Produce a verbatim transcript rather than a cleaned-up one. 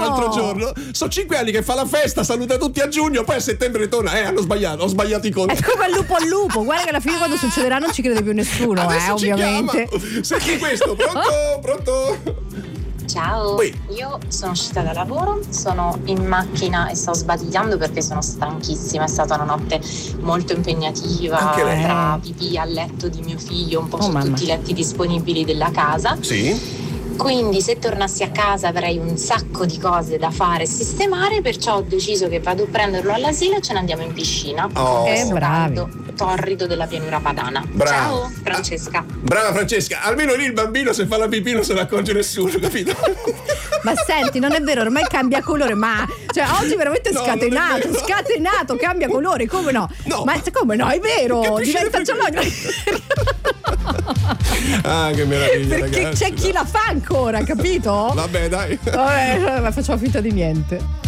l'altro giorno. Sono cinque anni che fa la festa, saluta tutti a giugno, poi a settembre ritorna. Eh, hanno sbagliato, ho sbagliato i conti. È come al lupo al lupo. Guarda che alla fine quando succederà non ci crede più nessuno, Adesso eh, ovviamente. Chiama. Senti questo, pronto? Pronto? Ciao, Poi. io sono uscita da lavoro, sono in macchina e sto sbadigliando perché sono stanchissima, è stata una notte molto impegnativa tra pipì al letto di mio figlio, un po' Oh, su mamma. tutti i letti disponibili della casa. Sì. Quindi se tornassi a casa avrei un sacco di cose da fare e sistemare, perciò ho deciso che vado a prenderlo all'asilo e ce ne andiamo in piscina. Oh. Eh, Questo bravi. caldo torrido della pianura padana. Bravo. Ciao, Francesca. Brava Francesca, almeno lì il bambino se fa la pipì non se ne accorge nessuno, capito? Ma senti, non è vero, ormai cambia colore, ma cioè oggi veramente è No, non è scatenato, vero. scatenato, cambia colore, come no? No. Ma come no, è vero, Capisci diventa le giallo. Ah, che meraviglia, Perché ragazzi. c'è chi la fa ancora, capito? Vabbè, dai. Vabbè, facciamo finta di niente.